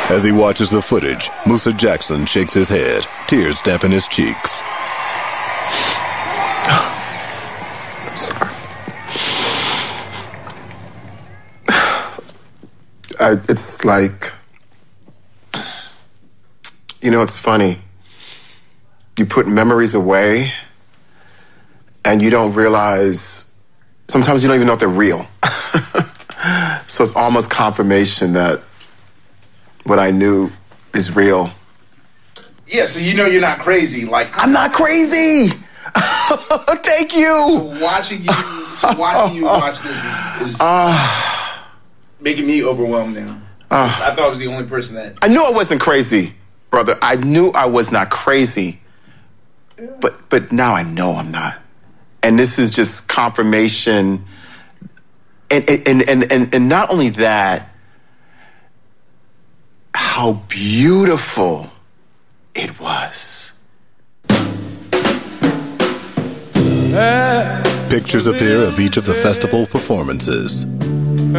As he watches the footage, Musa Jackson shakes his head. Tears dampen his cheeks. I'm sorry. It's like, it's funny. You put memories away and you don't realize, sometimes you don't even know if they're real. So it's almost confirmation that what I knew is real. Yeah, so you're not crazy. I'm not crazy. Thank you. So watching you watch this is making me overwhelmed now. I thought I was the only person that... I knew I wasn't crazy, brother. I knew I was not crazy. But now I know I'm not. And this is just confirmation. And not only that, how beautiful it was. Pictures appear of each of the festival performances.